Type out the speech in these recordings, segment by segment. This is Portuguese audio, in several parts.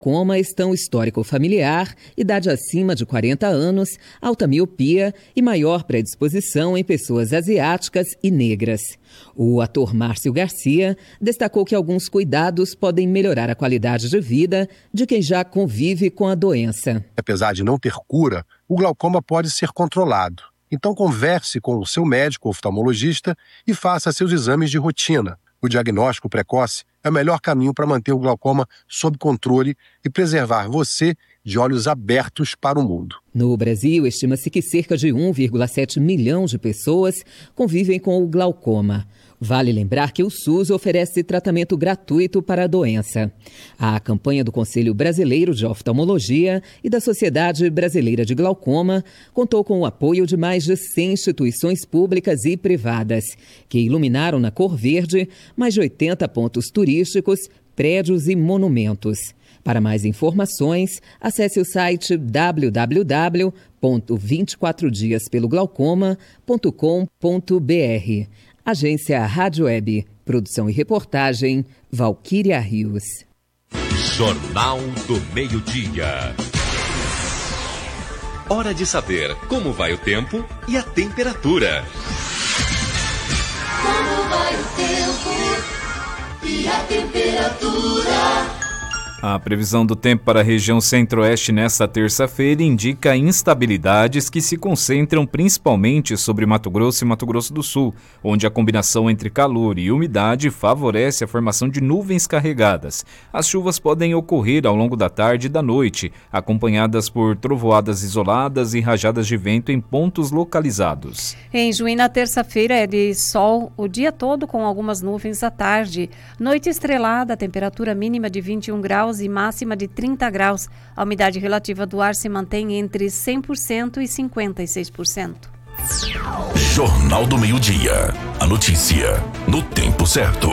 Coma estão histórico familiar, idade acima de 40 anos, alta miopia e maior predisposição em pessoas asiáticas e negras. O ator Márcio Garcia destacou que alguns cuidados podem melhorar a qualidade de vida de quem já convive com a doença. Apesar de não ter cura, o glaucoma pode ser controlado. Então converse com o seu médico oftalmologista e faça seus exames de rotina. O diagnóstico precoce é o melhor caminho para manter o glaucoma sob controle e preservar você de olhos abertos para o mundo. No Brasil, estima-se que cerca de 1,7 milhão de pessoas convivem com o glaucoma. Vale lembrar que o SUS oferece tratamento gratuito para a doença. A campanha do Conselho Brasileiro de Oftalmologia e da Sociedade Brasileira de Glaucoma contou com o apoio de mais de 100 instituições públicas e privadas, que iluminaram na cor verde mais de 80 pontos turísticos, prédios e monumentos. Para mais informações, acesse o site www.24diaspeloglaucoma.com.br. Agência Rádio Web. Produção e reportagem, Valquíria Rios. Jornal do Meio-Dia. Hora de saber como vai o tempo e a temperatura. Como vai o tempo e a temperatura? A previsão do tempo para a região centro-oeste nesta terça-feira indica instabilidades que se concentram principalmente sobre Mato Grosso e Mato Grosso do Sul, onde a combinação entre calor e umidade favorece a formação de nuvens carregadas. As chuvas podem ocorrer ao longo da tarde e da noite, acompanhadas por trovoadas isoladas e rajadas de vento em pontos localizados. Em Juí, na terça-feira, é de sol o dia todo com algumas nuvens à tarde. Noite estrelada, temperatura mínima de 21 graus e máxima de 30 graus. A umidade relativa do ar se mantém entre 100% e 56%. Jornal do Meio-Dia. A notícia no tempo certo.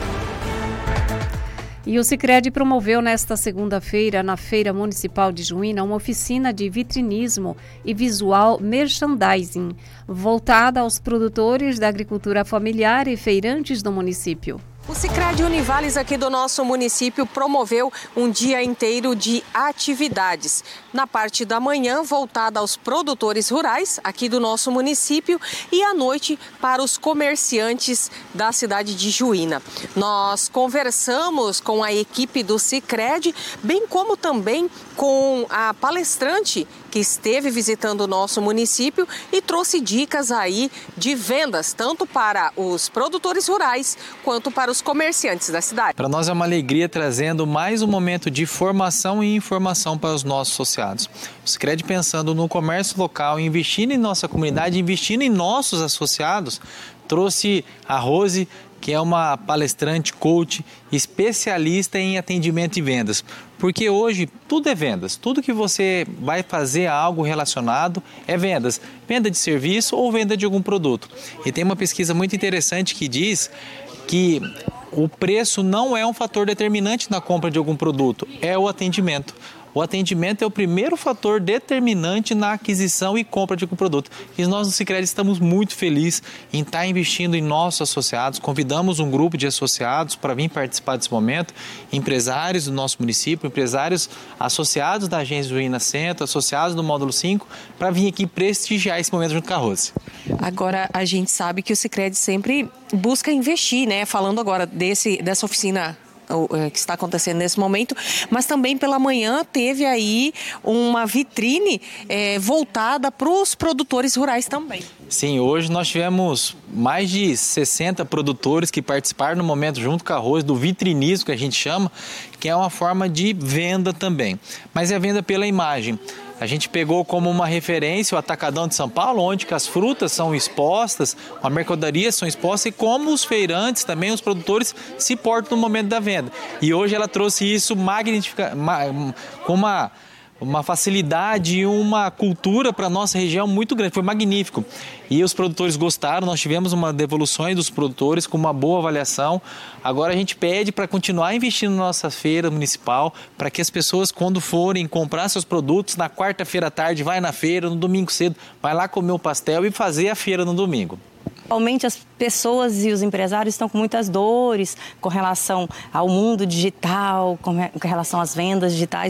E o Sicredi promoveu nesta segunda-feira, na Feira Municipal de Juína, uma oficina de vitrinismo e visual merchandising, voltada aos produtores da agricultura familiar e feirantes do município. O Sicredi Univales aqui do nosso município promoveu um dia inteiro de atividades. Na parte da manhã, voltada aos produtores rurais aqui do nosso município e à noite para os comerciantes da cidade de Juína. Nós conversamos com a equipe do Sicredi, bem como também com a palestrante que esteve visitando o nosso município e trouxe dicas aí de vendas, tanto para os produtores rurais quanto para os comerciantes da cidade. Para nós é uma alegria trazendo mais um momento de formação e informação para os nossos associados. O Sicredi, pensando no comércio local, investindo em nossa comunidade, investindo em nossos associados, trouxe a Rose, que é uma palestrante, coach, especialista em atendimento e vendas. Porque hoje tudo é vendas, tudo que você vai fazer algo relacionado é vendas. Venda de serviço ou venda de algum produto. E tem uma pesquisa muito interessante que diz que o preço não é um fator determinante na compra de algum produto, é o atendimento. O atendimento é o primeiro fator determinante na aquisição e compra de um produto. E nós no Sicredi estamos muito felizes em estar investindo em nossos associados. Convidamos um grupo de associados para vir participar desse momento, empresários do nosso município, empresários associados da Agência Juína Centro, associados do Módulo 5, para vir aqui prestigiar esse momento junto com a Rose. Agora, a gente sabe que o Sicredi sempre busca investir, né? Falando agora dessa oficina que está acontecendo nesse momento, mas também pela manhã teve aí uma vitrine voltada para os produtores rurais também. Sim, hoje nós tivemos mais de 60 produtores que participaram no momento junto com a Rose do vitrinismo, que a gente chama, que é uma forma de venda também, mas é venda pela imagem. A gente pegou como uma referência o Atacadão de São Paulo, onde que as frutas são expostas, as mercadorias são expostas e como os feirantes, também os produtores, se portam no momento da venda. E hoje ela trouxe isso com uma facilidade e uma cultura para a nossa região muito grande, foi magnífico. E os produtores gostaram, nós tivemos uma devolução dos produtores com uma boa avaliação. Agora a gente pede para continuar investindo na nossa feira municipal, para que as pessoas, quando forem comprar seus produtos, na quarta-feira à tarde, vai na feira, no domingo cedo, vai lá comer um pastel e fazer a feira no domingo. Atualmente as pessoas e os empresários estão com muitas dores com relação ao mundo digital, com relação às vendas digitais.